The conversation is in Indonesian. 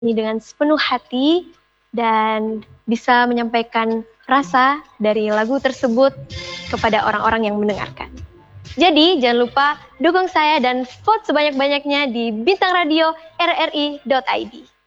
ini dengan sepenuh hati dan bisa menyampaikan rasa dari lagu tersebut kepada orang-orang yang mendengarkan. Jadi jangan lupa dukung saya dan vote sebanyak-banyaknya di Bintang Radio RRI.id.